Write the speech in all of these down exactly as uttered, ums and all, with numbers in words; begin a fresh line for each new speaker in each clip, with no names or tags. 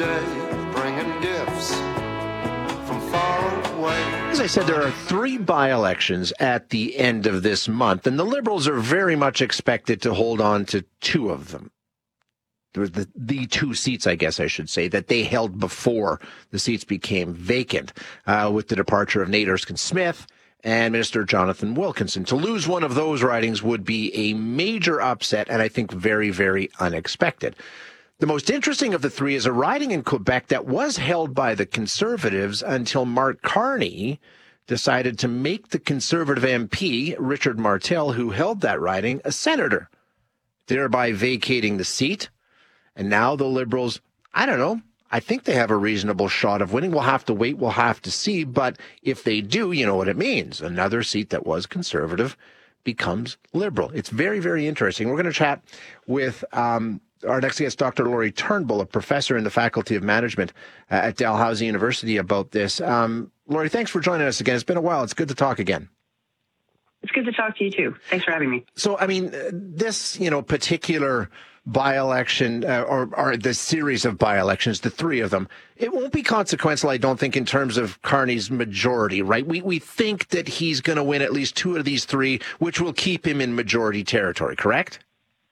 day, bringing gifts from far away.
As I said, there are three by-elections at the end of this month, and the Liberals are very much expected to hold on to two of them. The, the two seats, I guess I should say, that they held before the seats became vacant, uh, with the departure of Nate Erskine-Smith and Minister Jonathan Wilkinson. To lose one of those ridings would be a major upset, and I think very, very unexpected. The most interesting of the three is a riding in Quebec that was held by the Conservatives until Mark Carney decided to make the Conservative M P, Richard Martel, who held that riding, a senator, thereby vacating the seat. And now the Liberals, I don't know, I think they have a reasonable shot of winning. We'll have to wait. We'll have to see. But if they do, you know what it means. Another seat that was Conservative becomes Liberal. It's very, very interesting. We're going to chat with um, our next guest, Doctor Laurie Turnbull, a professor in the Faculty of Management uh, at Dalhousie University, about this. Um, Laurie, thanks for joining us again. It's been a while. It's good to talk again.
It's good to talk to you, too. Thanks for having me.
So, I mean, this, you know, particular by-election, uh, or, or the series of by-elections, the three of them, it won't be consequential, I don't think, in terms of Carney's majority, right? We we think that he's going to win at least two of these three, which will keep him in majority territory, correct?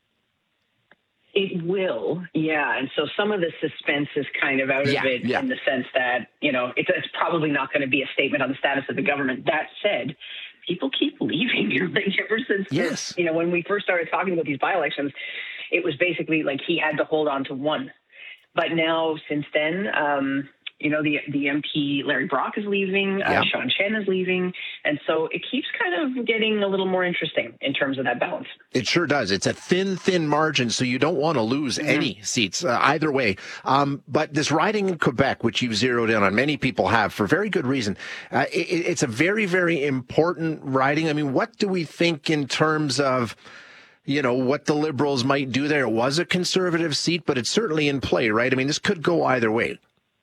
It will, yeah. And so some of the suspense is kind of out
yeah,
of it
yeah.
in the sense that, you know, it's, it's probably not going to be a statement on the status of the government. That said, people keep leaving. Like ever since,
yes.
you know, when we first started talking about these by-elections, it was basically like he had to hold on to one. But now, since then, um, you know, the the M P, Larry Brock, is leaving,
yeah.
uh, Sean Chen is leaving. And so it keeps kind of getting a little more interesting in terms of that balance.
It sure does. It's a thin, thin margin, so you don't want to lose mm-hmm. any seats uh, either way. Um, but this riding in Quebec, which you've zeroed in on, many people have for very good reason. Uh, it, it's a very, very important riding. I mean, what do we think in terms of, you know, what the Liberals might do there? It was a Conservative seat, but it's certainly in play, right? I mean, this could go either way.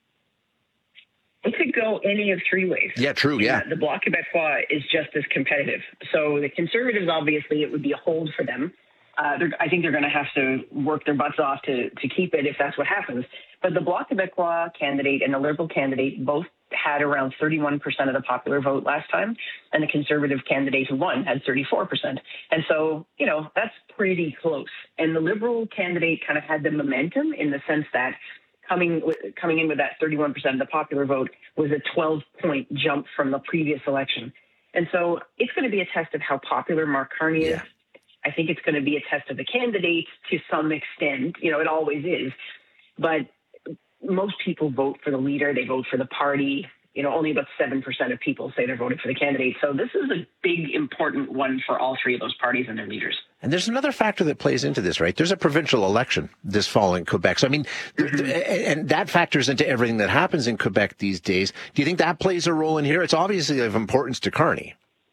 It could go any of three ways.
Yeah, true, yeah.
The Bloc Québécois is just as competitive. So the Conservatives, obviously, it would be a hold for them. Uh, I think they're going to have to work their butts off to, to keep it if that's what happens. But the Bloc Québécois candidate and the Liberal candidate both had around thirty-one percent of the popular vote last time, and the Conservative candidate who won had thirty-four percent. And so, you know, that's pretty close. And the Liberal candidate kind of had the momentum in the sense that coming with, coming in with that thirty-one percent of the popular vote was a twelve-point jump from the previous election. And so it's going to be a test of how popular Mark Carney is.
Yeah.
I think it's going to be a test of the candidates to some extent. You know, it always is. But most people vote for the leader. They vote for the party. You know, only about seven percent of people say they're voting for the candidate. So this is a big, important one for all three of those parties and their leaders. And
there's another factor that plays into this, right? There's a provincial election this fall in Quebec. So, I mean, mm-hmm. and that factors into everything that happens in Quebec these days. Do you think that plays a role in here? It's obviously of importance to Carney.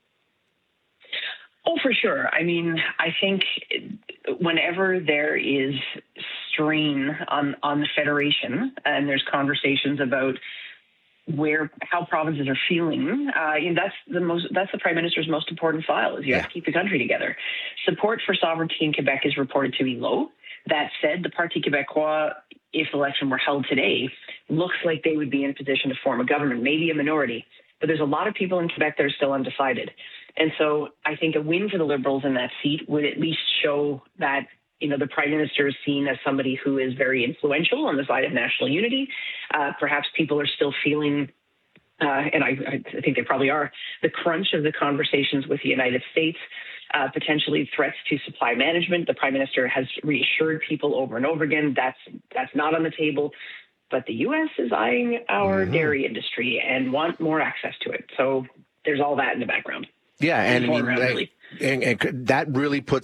Oh, for sure. I mean, I think whenever there is strain on, on the Federation and there's conversations about where how provinces are feeling, uh, you know, that's the most that's the Prime Minister's most important file is you
yeah.
have to keep the country together. Support for sovereignty in Quebec is reported to be low. That said, the Parti Québécois, if the election were held today, looks like they would be in a position to form a government, maybe a minority. But there's a lot of people in Quebec that are still undecided. And so I think a win for the Liberals in that seat would at least show that, you know, the Prime Minister is seen as somebody who is very influential on the side of national unity. Uh, perhaps people are still feeling, uh, and I, I think they probably are, the crunch of the conversations with the United States, uh, potentially threats to supply management. The Prime Minister has reassured people over and over again that's that's not on the table. But the U S is eyeing our mm-hmm. dairy industry and want more access to it. So there's all that in the background.
Yeah, and, I mean, really. and, and that really puts